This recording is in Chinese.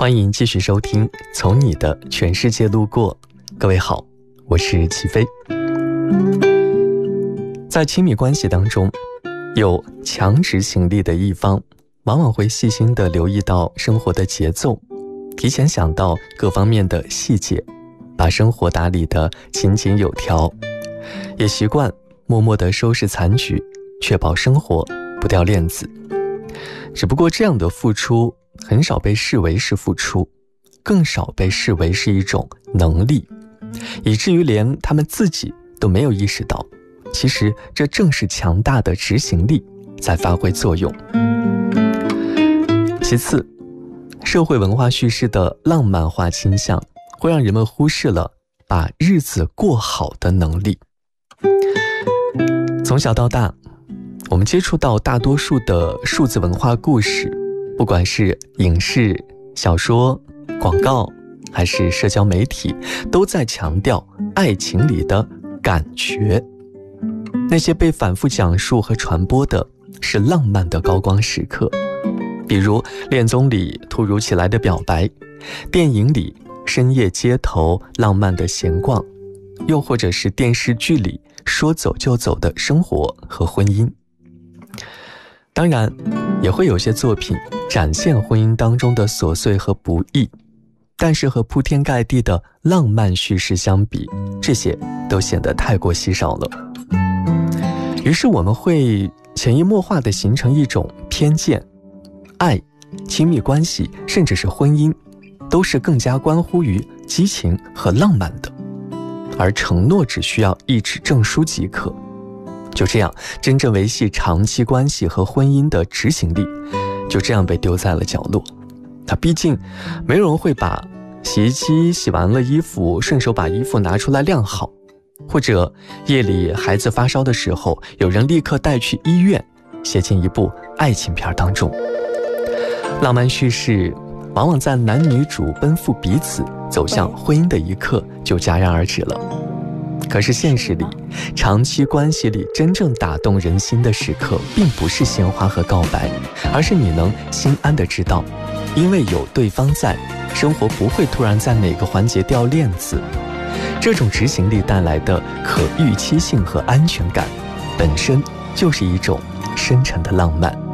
欢迎继续收听《从你的全世界路过》。各位好，我是齐飞。在亲密关系当中，有强执行力的一方往往会细心地留意到生活的节奏，提前想到各方面的细节，把生活打理得井井有条，也习惯默默地收拾残局，确保生活不掉链子。只不过这样的付出很少被视为是付出，更少被视为是一种能力，以至于连他们自己都没有意识到，其实这正是强大的执行力在发挥作用。其次，社会文化叙事的浪漫化倾向会让人们忽视了把日子过好的能力。从小到大，我们接触到大多数的数字文化故事，不管是影视、小说、广告还是社交媒体，都在强调爱情里的感觉。那些被反复讲述和传播的是浪漫的高光时刻，比如恋综里突如其来的表白，电影里深夜街头浪漫的闲逛，又或者是电视剧里说走就走的生活和婚姻。当然，也会有些作品展现婚姻当中的琐碎和不易，但是和铺天盖地的浪漫叙事相比，这些都显得太过稀少了。于是我们会潜移默化地形成一种偏见，爱、亲密关系甚至是婚姻，都是更加关乎于激情和浪漫的，而承诺只需要一纸证书即可。就这样，真正维系长期关系和婚姻的执行力就这样被丢在了角落。毕竟没有人会把洗衣机洗完了衣服顺手把衣服拿出来晾好，或者夜里孩子发烧的时候有人立刻带去医院，写进一部爱情片当中。浪漫叙事往往在男女主奔赴彼此走向婚姻的一刻就戛然而止了。可是现实里，长期关系里真正打动人心的时刻并不是鲜花和告白，而是你能心安地知道，因为有对方在，生活不会突然在哪个环节掉链子。这种执行力带来的可预期性和安全感，本身就是一种深沉的浪漫。